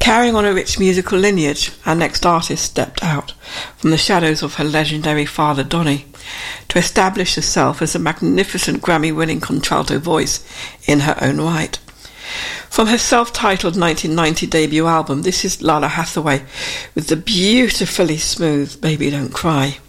Carrying on a rich musical lineage, our next artist stepped out from the shadows of her legendary father Donny to establish herself as a magnificent Grammy-winning contralto voice in her own right. From her self-titled 1990 debut album, this is Lalah Hathaway with the beautifully smooth Baby Don't Cry.